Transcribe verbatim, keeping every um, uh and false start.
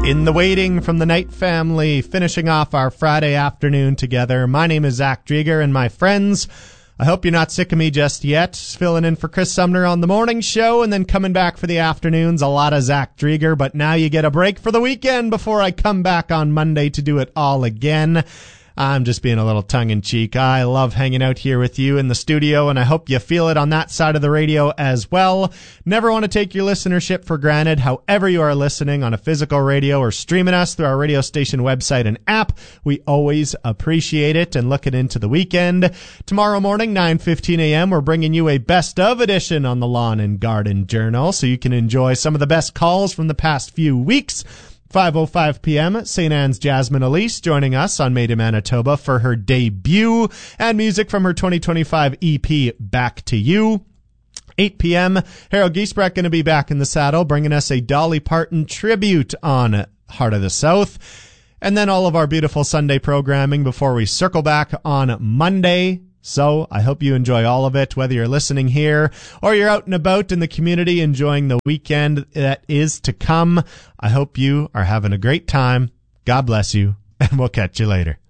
In the waiting from the Knight family, finishing off our Friday afternoon together. My name is Zach Drieger, and my friends, I hope you're not sick of me just yet. Filling in for Chris Sumner on the morning show, and then coming back for the afternoons, a lot of Zach Drieger. But now you get a break for the weekend before I come back on Monday to do it all again. I'm just being a little tongue-in-cheek. I love hanging out here with you in the studio, and I hope you feel it on that side of the radio as well. Never want to take your listenership for granted. However you are listening on a physical radio or streaming us through our radio station website and app, we always appreciate it. And looking into the weekend, tomorrow morning, nine fifteen a.m., we're bringing you a best-of edition on the Lawn and Garden Journal, so you can enjoy some of the best calls from the past few weeks. five oh five p.m. Saint Anne's Jasmine Elise joining us on Made in Manitoba for her debut, and music from her twenty twenty-five E P, Back to You. eight p.m. Harold Giesbrecht going to be back in the saddle, bringing us a Dolly Parton tribute on Heart of the South. And then all of our beautiful Sunday programming before we circle back on Monday. So I hope you enjoy all of it, whether you're listening here or you're out and about in the community enjoying the weekend that is to come. I hope you are having a great time. God bless you, and we'll catch you later.